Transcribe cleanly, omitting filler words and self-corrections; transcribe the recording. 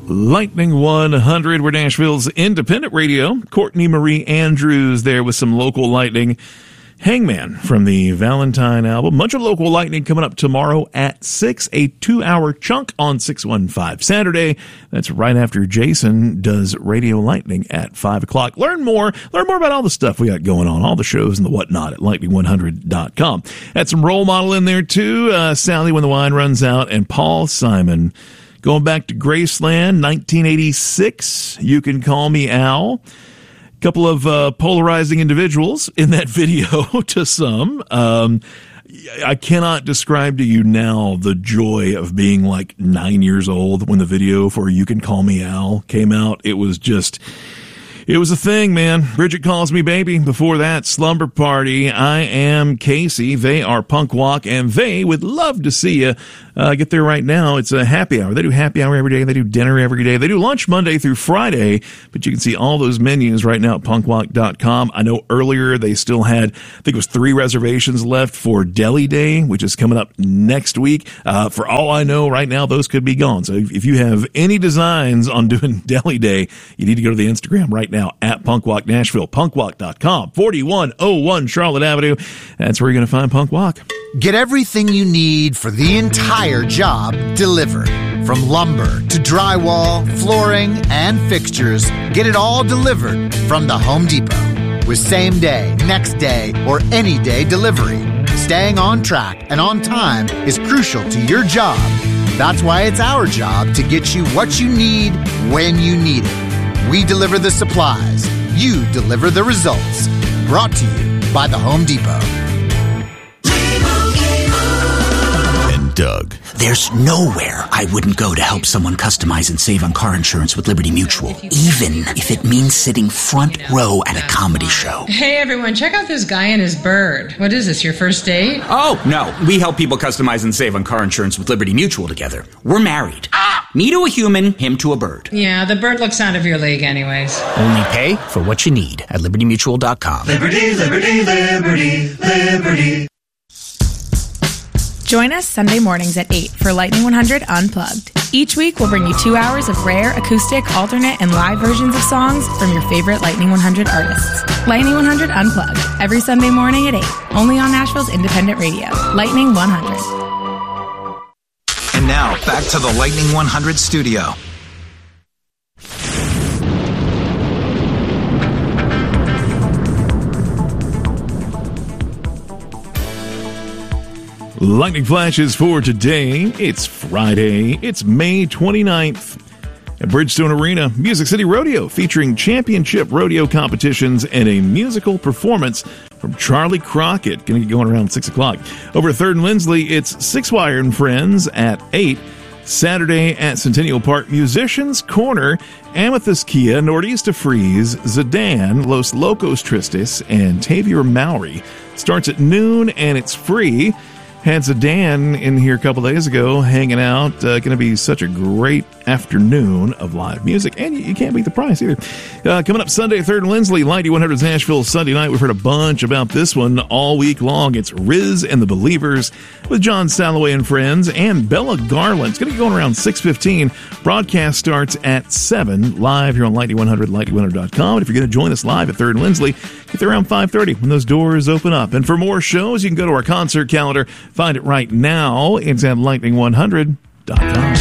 Lightning 100, we're Nashville's independent radio. Courtney Marie Andrews there with some local lightning. Hangman from the Valentine album. Bunch of local lightning coming up tomorrow at 6, a 2-hour chunk on 615 Saturday. That's right after Jason does Radio Lightning at 5 o'clock. Learn more about all the stuff we got going on, all the shows and the whatnot at lightning100.com. Had some role model in there too. Sally When the Wine Runs Out and Paul Simon. Going back to Graceland, 1986, You Can Call Me Al. Couple of polarizing individuals in that video to some. I cannot describe to you now the joy of being like 9 years old when the video for You Can Call Me Al came out. It was a thing, man. Bridget Calls Me Baby. Before that, Slumber Party. I Am Casey. They are Punk Walk, and they would love to see you get there right now. It's a happy hour. They do happy hour every day. They do dinner every day. They do lunch Monday through Friday, but you can see all those menus right now at punkwalk.com. I know earlier they still had, I think it was 3 reservations left for Deli Day, which is coming up next week. For all I know right now, those could be gone. So if you have any designs on doing Deli Day, you need to go to the Instagram right now at Punkwalk Nashville, punkwalk.com, 4101 Charlotte Avenue. That's where you're going to find Punk Walk. Get everything you need for the entire job delivered. From lumber to drywall, flooring, and fixtures, get it all delivered from the Home Depot. With same day, next day, or any day delivery, staying on track and on time is crucial to your job. That's why it's our job to get you what you need when you need it. We deliver the supplies. You deliver the results. Brought to you by the Home Depot. Doug. There's nowhere I wouldn't go to help someone customize and save on car insurance with Liberty Mutual, even if it means sitting front row at a comedy show. Hey everyone, check out this guy and his bird. What is this, your first date? Oh, no. We help people customize and save on car insurance with Liberty Mutual together. We're married. Me to a human, him to a bird. Yeah, the bird looks out of your league anyways. Only pay for what you need at libertymutual.com. Liberty, liberty, liberty, liberty. Join us Sunday mornings at 8 for Lightning 100 Unplugged. Each week, we'll bring you 2 hours of rare, acoustic, alternate, and live versions of songs from your favorite Lightning 100 artists. Lightning 100 Unplugged, every Sunday morning at 8, only on Nashville's independent radio, Lightning 100. And now, back to the Lightning 100 studio. Lightning flashes for today. It's Friday. It's May 29th. At Bridgestone Arena, Music City Rodeo featuring championship rodeo competitions and a musical performance from Charlie Crockett. Going to get going around 6 o'clock. Over at 3rd and Lindsley, it's Six Wire and Friends at 8. Saturday at Centennial Park, Musicians Corner, Amethyst Kia, Nordista Freeze, Zidane, Los Locos Tristes, and Tavier Mowry. Starts at noon and it's free. Had Zidane in here a couple days ago hanging out. Going to be such a great afternoon of live music, and you can't beat the price either. Coming up Sunday, 3rd and Lindsley, Lightning 100's Nashville Sunday night. We've heard a bunch about this one all week long. It's Riz and the Believers with John Salloway and friends, and Bella Garland. It's going to be going around 6:15. Broadcast starts at 7, live here on Lightning 100, lightning100.com. And if you're going to join us live at 3rd and Lindsley, get there around 5:30 when those doors open up. And for more shows, you can go to our concert calendar. Find it right now. It's at lightning100.com.